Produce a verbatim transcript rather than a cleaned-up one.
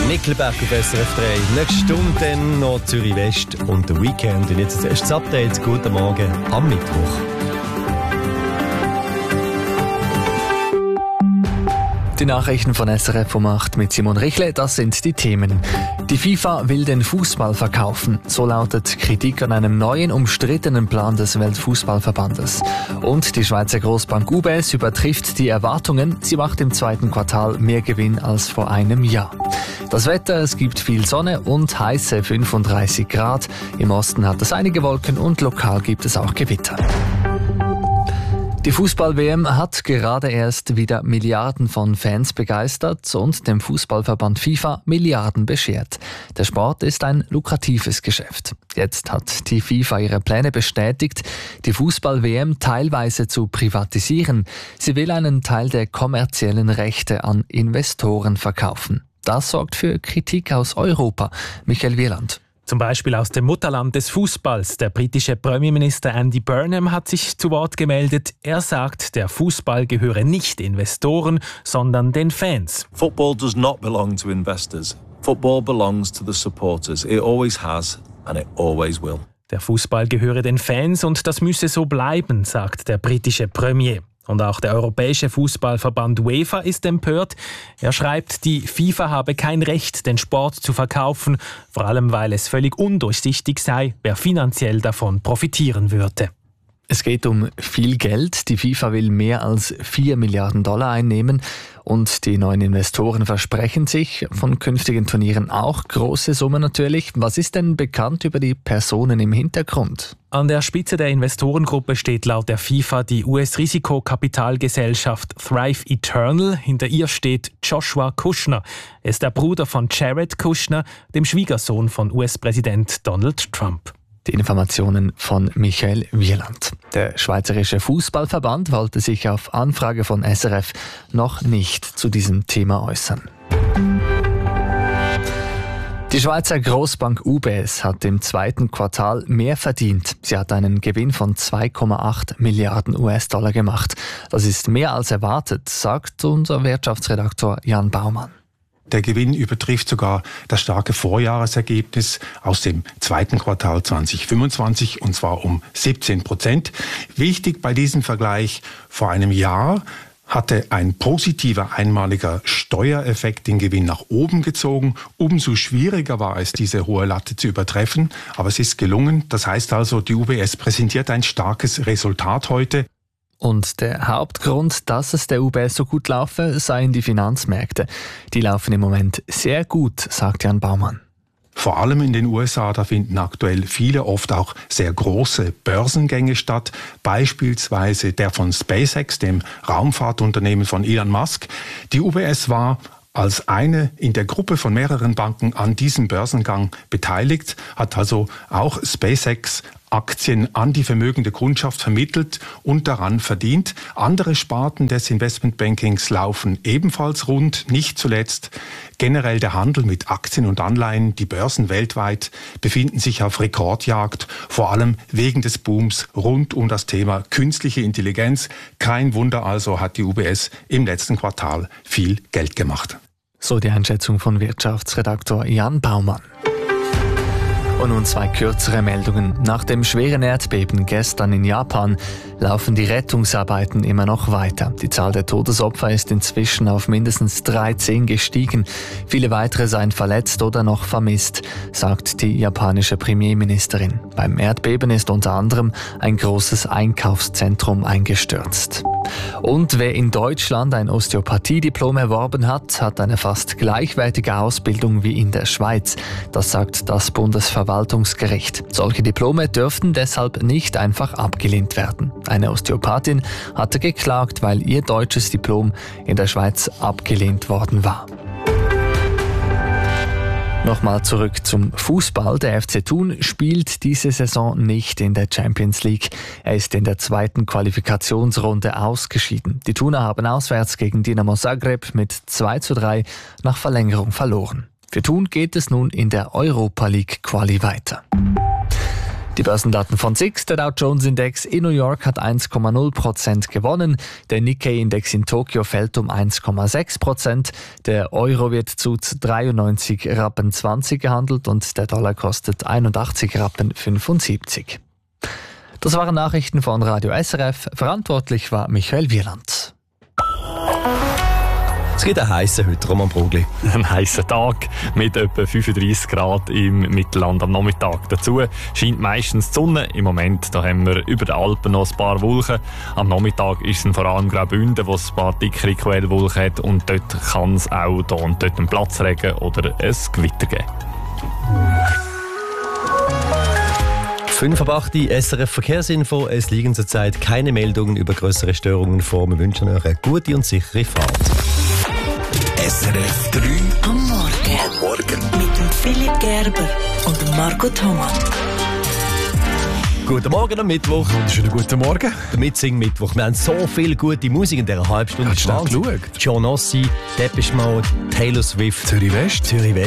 Nickelback auf S R F drei. Nächste Stunde dann noch Zürich West und der Weekend. Und jetzt das erste Update. Guten Morgen am Mittwoch. Die Nachrichten von S R F um acht mit Simon Richle, das sind die Themen. Die FIFA will den Fußball verkaufen. So lautet Kritik an einem neuen, umstrittenen Plan des Weltfußballverbandes. Und die Schweizer Grossbank U B S übertrifft die Erwartungen. Sie macht im zweiten Quartal mehr Gewinn als vor einem Jahr. Das Wetter, es gibt viel Sonne und heiße fünfunddreißig Grad. Im Osten hat es einige Wolken und lokal gibt es auch Gewitter. Die Fußball-W M hat gerade erst wieder Milliarden von Fans begeistert und dem Fußballverband FIFA Milliarden beschert. Der Sport ist ein lukratives Geschäft. Jetzt hat die FIFA ihre Pläne bestätigt, die Fußball-W M teilweise zu privatisieren. Sie will einen Teil der kommerziellen Rechte an Investoren verkaufen. Das sorgt für Kritik aus Europa. Michael Wieland. Zum Beispiel aus dem Mutterland des Fußballs. Der britische Premierminister Andy Burnham hat sich zu Wort gemeldet. Er sagt, der Fußball gehöre nicht Investoren, sondern den Fans. Football does not belong to investors. Football belongs to the supporters. It always has and it always will. Der Fußball gehöre den Fans und das müsse so bleiben, sagt der britische Premier. Und auch der europäische Fußballverband UEFA ist empört. Er schreibt, die FIFA habe kein Recht, den Sport zu verkaufen, vor allem weil es völlig undurchsichtig sei, wer finanziell davon profitieren würde. Es geht um viel Geld. Die FIFA will mehr als vier Milliarden Dollar einnehmen. Und die neuen Investoren versprechen sich von künftigen Turnieren auch große Summen natürlich. Was ist denn bekannt über die Personen im Hintergrund? An der Spitze der Investorengruppe steht laut der FIFA die U S-Risikokapitalgesellschaft Thrive Eternal. Hinter ihr steht Joshua Kushner. Er ist der Bruder von Jared Kushner, dem Schwiegersohn von U S-Präsident Donald Trump. Die Informationen von Michael Wieland. Der Schweizerische Fußballverband wollte sich auf Anfrage von S R F noch nicht zu diesem Thema äußern. Die Schweizer Grossbank U B S hat im zweiten Quartal mehr verdient. Sie hat einen Gewinn von zwei Komma acht Milliarden U S-Dollar gemacht. Das ist mehr als erwartet, sagt unser Wirtschaftsredaktor Jan Baumann. Der Gewinn übertrifft sogar das starke Vorjahresergebnis aus dem zweiten Quartal zwanzig fünfundzwanzig, und zwar um siebzehn Prozent. Wichtig bei diesem Vergleich: vor einem Jahr hatte ein positiver einmaliger Steuereffekt den Gewinn nach oben gezogen. Umso schwieriger war es, diese hohe Latte zu übertreffen. Aber es ist gelungen. Das heißt also, die U B S präsentiert ein starkes Resultat heute. Und der Hauptgrund, dass es der U B S so gut laufe, seien die Finanzmärkte. Die laufen im Moment sehr gut, sagt Jan Baumann. Vor allem in den U S A, da finden aktuell viele, oft auch sehr große Börsengänge statt. Beispielsweise der von SpaceX, dem Raumfahrtunternehmen von Elon Musk. Die U B S war als eine in der Gruppe von mehreren Banken an diesem Börsengang beteiligt, hat also auch SpaceX Aktien an die vermögende Kundschaft vermittelt und daran verdient. Andere Sparten des Investmentbankings laufen ebenfalls rund. Nicht zuletzt generell der Handel mit Aktien und Anleihen. Die Börsen weltweit befinden sich auf Rekordjagd, vor allem wegen des Booms rund um das Thema künstliche Intelligenz. Kein Wunder also, hat die U B S im letzten Quartal viel Geld gemacht. So die Einschätzung von Wirtschaftsredaktor Jan Baumann. Und nun zwei kürzere Meldungen. Nach dem schweren Erdbeben gestern in Japan laufen die Rettungsarbeiten immer noch weiter. Die Zahl der Todesopfer ist inzwischen auf mindestens dreizehn gestiegen. Viele weitere seien verletzt oder noch vermisst, sagt die japanische Premierministerin. Beim Erdbeben ist unter anderem ein großes Einkaufszentrum eingestürzt. Und wer in Deutschland ein Osteopathie-Diplom erworben hat, hat eine fast gleichwertige Ausbildung wie in der Schweiz. Das sagt das Bundesverwaltungsgericht. Solche Diplome dürften deshalb nicht einfach abgelehnt werden. Eine Osteopathin hatte geklagt, weil ihr deutsches Diplom in der Schweiz abgelehnt worden war. Nochmal zurück zum Fußball. Der F C Thun spielt diese Saison nicht in der Champions League. Er ist in der zweiten Qualifikationsrunde ausgeschieden. Die Thuner haben auswärts gegen Dinamo Zagreb mit zwei zu drei nach Verlängerung verloren. Für Thun geht es nun in der Europa League Quali weiter. Die Börsendaten von S I X, der Dow Jones Index in New York hat eins Komma null Prozent gewonnen, der Nikkei-Index in Tokio fällt um eins Komma sechs Prozent, der Euro wird zu dreiundneunzig Rappen zwanzig gehandelt und der Dollar kostet einundachtzig Rappen fünfundsiebzig. Das waren Nachrichten von Radio S R F, verantwortlich war Michael Wieland. Es gibt einen heissen heute, Roman Brugli. Ein heißer Tag mit etwa fünfunddreissig Grad im Mittelland am Nachmittag. Dazu scheint meistens die Sonne. Im Moment da haben wir über den Alpen noch ein paar Wolken. Am Nachmittag ist es vor allem Graubünden, wo es ein paar dickere Quellwolken hat. Und dort kann es auch hier und dort einen Platzregen oder ein Gewitter geben. fünf ab acht S R F Verkehrsinfo. Es liegen zurzeit keine Meldungen über größere Störungen vor. Wir wünschen euch eine gute und sichere Fahrt. S R F drei am Morgen. Am Morgen. Mit dem Philipp Gerber und dem Marco Thomann. Guten Morgen am Mittwoch. Schönen guten Morgen. Der Mitsing-Mittwoch. Wir haben so viel gute Musik in dieser halben Stunde. Hast du geschaut? John Ossie, Depeche Mode, Taylor Swift. Zürich West. Zürich West.